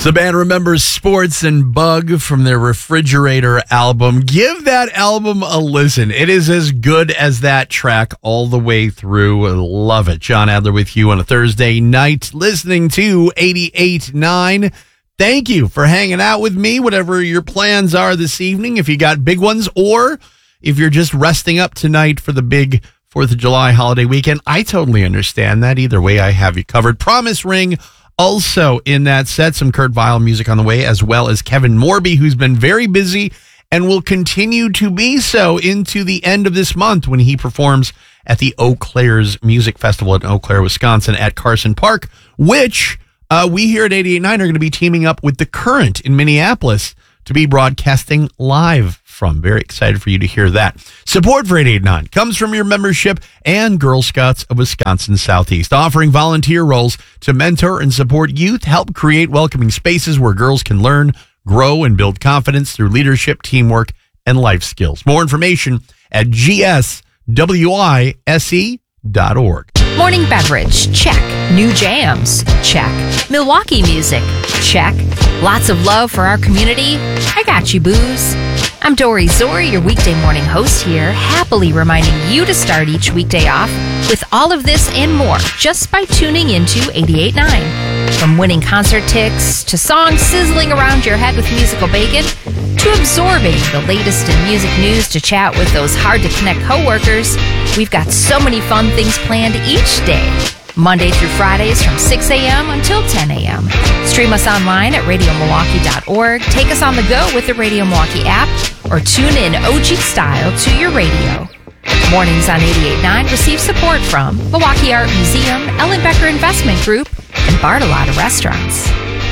The band remembers Sports and Bug from their Refrigerator album. Give that album a listen. It is as good as that track all the way through. I love it. John Adler with you on a Thursday night, listening to 88.9. Thank you for hanging out with me, whatever your plans are this evening. If you got big ones, or if you're just resting up tonight for the big 4th of July holiday weekend, I totally understand that. Either way, I have you covered. Promise Ring also in that set, some Kurt Vile music on the way, as well as Kevin Morby, who's been very busy and will continue to be so into the end of this month when he performs at the Eau Claire's Music Festival in Eau Claire, Wisconsin at Carson Park, which we here at 88.9 are going to be teaming up with The Current in Minneapolis to be broadcasting live from. Very excited for you to hear that. Support for 88.9 comes from your membership and Girl Scouts of Wisconsin Southeast, offering volunteer roles to mentor and support youth, help create welcoming spaces where girls can learn, grow, and build confidence through leadership, teamwork, and life skills. More information at gswise.org. Morning beverage, check. New jams, check. Milwaukee music, check. Lots of love for our community. I got you, booze. I'm Dory Zori, your weekday morning host here, happily reminding you to start each weekday off with all of this and more just by tuning into 88.9. From winning concert tickets to songs sizzling around your head with musical bacon to absorbing the latest in music news to chat with those hard-to-connect coworkers, we've got so many fun things planned each day. Monday through Fridays from 6 a.m. until 10 a.m. Stream us online at radiomilwaukee.org. Take us on the go with the Radio Milwaukee app, or tune in OG style to your radio. Mornings on 88.9 receive support from Milwaukee Art Museum, Ellen Becker Investment Group, and Bartolotta Restaurants.